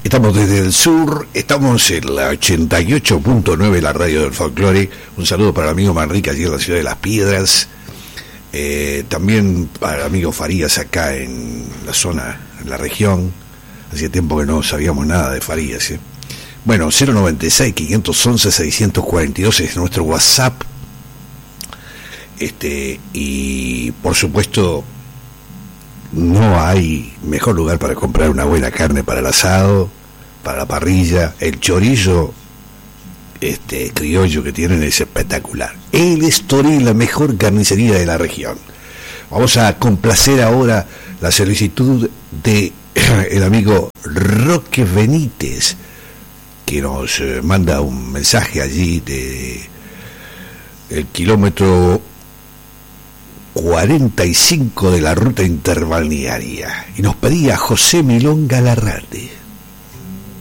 Estamos desde el sur, estamos en la 88.9, la radio del folclore. Un saludo para el amigo Manrique allí en la ciudad de Las Piedras. También para el amigo Farías acá en la zona, en la región. Hacía tiempo que no sabíamos nada de Farías, ¿eh? Bueno, 096-511-642 es nuestro WhatsApp. Y por supuesto, no hay mejor lugar para comprar una buena carne para el asado, para la parrilla. El chorizo criollo que tienen es espectacular. El Estoril, la mejor carnicería de la región. Vamos a complacer ahora la solicitud de el amigo Roque Benítez, que nos manda un mensaje allí de el kilómetro 45 de la ruta interbalnearia, y nos pedía José Milón Galarrate.